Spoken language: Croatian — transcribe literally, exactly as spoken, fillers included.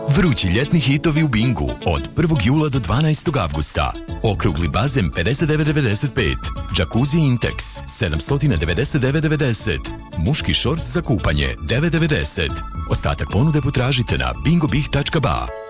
Vrući ljetni hitovi u Bingu od prvog jula do dvanaestog avgusta. Okrugli bazen pedeset devet devedeset pet, Jacuzzi Intex sedamsto devedeset devet devedeset, muški šorc za kupanje devet devedeset. Ostatak ponude potražite na bingobih tačka ba.